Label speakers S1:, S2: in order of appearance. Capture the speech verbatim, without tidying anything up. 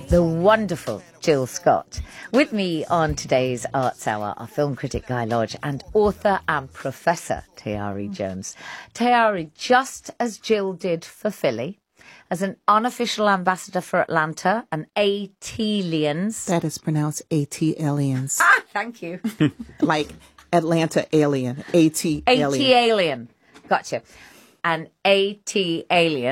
S1: the wonderful Jill Scott. With me on today's Arts Hour are film critic Guy Lodge and author and professor Tayari Jones. Tayari, just as Jill did for Philly, as an unofficial ambassador for Atlanta and AT-lians.
S2: That is pronounced AT-aliens.
S1: Ah, thank you.
S2: Like Atlanta alien, AT-alien.
S1: AT-alien. Gotcha. An AT-alien.